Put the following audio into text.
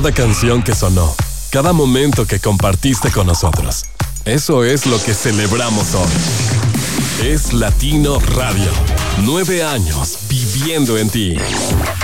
Cada canción que sonó, cada momento que compartiste con nosotros. Eso es lo que celebramos hoy. Es Latino Radio. 9 años viviendo en ti.